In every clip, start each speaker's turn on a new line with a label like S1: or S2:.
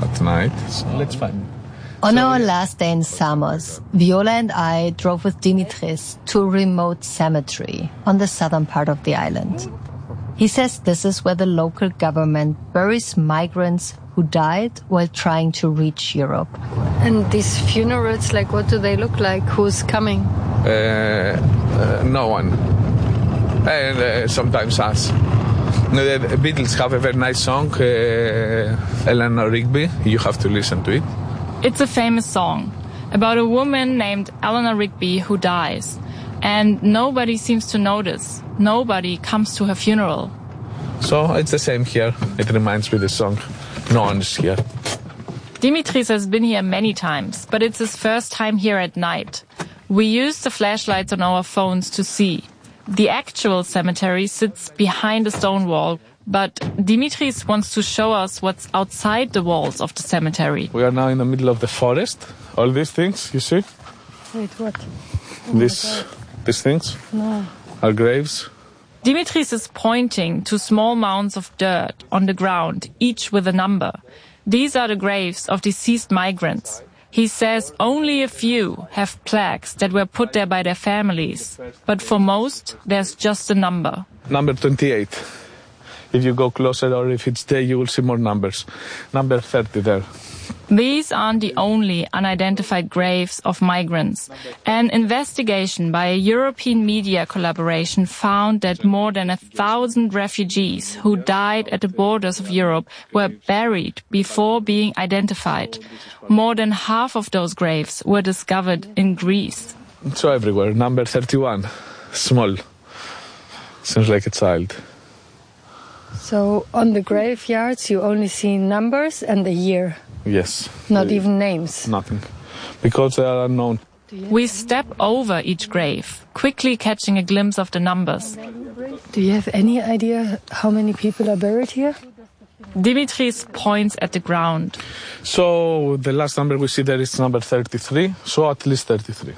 S1: at night. So let's find.
S2: On our last day in Samos, Viola and I drove with Dimitris to a remote cemetery on the southern part of the island. He says this is where the local government buries migrants who died while trying to reach Europe.
S3: And these funerals, like, what do they look like? Who's coming?
S1: No one. And sometimes us. The Beatles have a very nice song, Eleanor Rigby. You have to listen to it.
S4: It's a famous song about a woman named Eleanor Rigby who dies. And nobody seems to notice. Nobody comes to her funeral.
S1: So it's the same here. It reminds me of the song. No one is here.
S4: Dimitris has been here many times, but it's his first time here at night. We use the flashlights on our phones to see. The actual cemetery sits behind a stone wall, but Dimitris wants to show us what's outside the walls of the cemetery.
S1: We are now in the middle of the forest. All these things, you see?
S3: Wait, what?
S1: These things are graves.
S4: Dimitris is pointing to small mounds of dirt on the ground, each with a number. These are the graves of deceased migrants. He says only a few have plaques that were put there by their families. But for most, there's just a number.
S1: Number 28. If you go closer or if it's there, you will see more numbers. Number 30 there.
S4: These aren't the only unidentified graves of migrants. An investigation by a European media collaboration found that more than 1,000 refugees who died at the borders of Europe were buried before being identified. More than half of those graves were discovered in Greece.
S1: So everywhere. Number 31. Small. Seems like a child.
S3: So on the graveyards you only see numbers and the year?
S1: Yes.
S3: Not even names?
S1: Nothing. Because they are unknown.
S4: We step over each grave, quickly catching a glimpse of the numbers.
S3: Do you have any idea how many people are buried here?
S4: Dimitris points at the ground.
S1: So the last number we see there is number 33, so at least 33.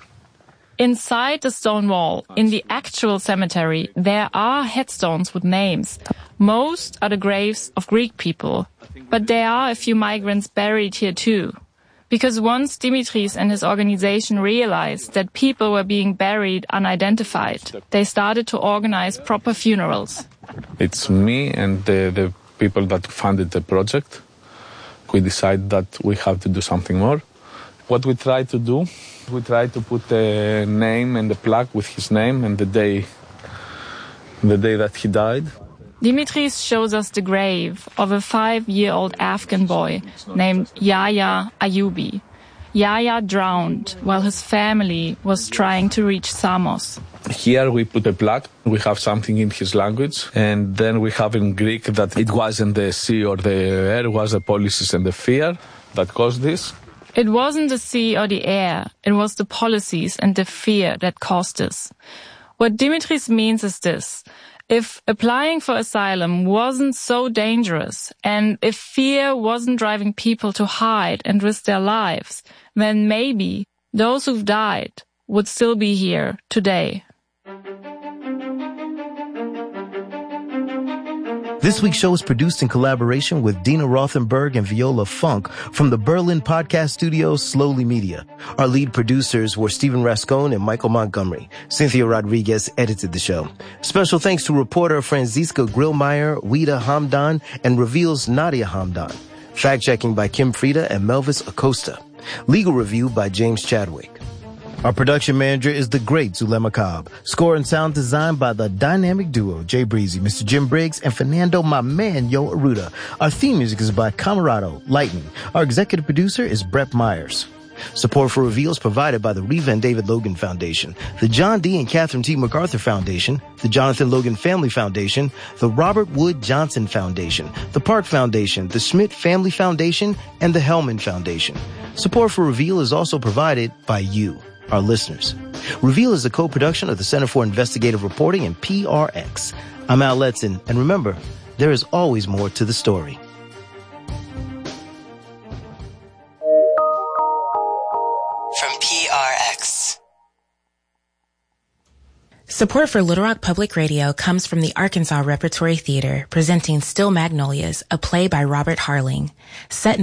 S4: Inside the stone wall, in the actual cemetery, there are headstones with names. Most are the graves of Greek people, but there are a few migrants buried here too. Because once Dimitris and his organization realized that people were being buried unidentified, they started to organize proper funerals.
S1: It's me and the people that funded the project. We decided that we have to do something more. What we try to do, we try to put a name and a plaque with his name and the day that he died.
S4: Dimitris shows us the grave of a 5-year-old Afghan boy named Yahya Ayubi. Yahya drowned while his family was trying to reach Samos.
S1: Here we put a plaque, we have something in his language, and then we have in Greek that it wasn't the sea or the air, it was the policies and the fear that caused this.
S4: It wasn't the sea or the air, it was the policies and the fear that caused this. What Dimitris means is this: if applying for asylum wasn't so dangerous, and if fear wasn't driving people to hide and risk their lives, then maybe those who've died would still be here today.
S5: This week's show is produced in collaboration with Dina Rothenberg and Viola Funk from the Berlin podcast studio Slowly Media. Our lead producers were Stephen Rascone and Michael Montgomery. Cynthia Rodriguez edited the show. Special thanks to reporter Franziska Grillmeyer, Wida Hamdan, and Reveal's Nadia Hamdan. Fact-checking by Kim Frieda and Melvis Acosta. Legal review by James Chadwick. Our production manager is the great Zulema Cobb. Score and sound design by the dynamic duo Jay Breezy, Mr. Jim Briggs, and Fernando "My Man" Yo Arruda. Our theme music is by Camarado Lightning. Our executive producer is Brett Myers. Support for Reveal is provided by the Reva and David Logan Foundation, the John D. and Catherine T. MacArthur Foundation, the Jonathan Logan Family Foundation, the Robert Wood Johnson Foundation, the Park Foundation, the Schmidt Family Foundation, and the Hellman Foundation. Support for Reveal is also provided by you, our listeners. Reveal is a co-production of the Center for Investigative Reporting and PRX. I'm Al Letson, and remember, there is always more to the story.
S6: From PRX.
S7: Support for Little Rock Public Radio comes from the Arkansas Repertory Theater, presenting Still Magnolias, a play by Robert Harling. Set in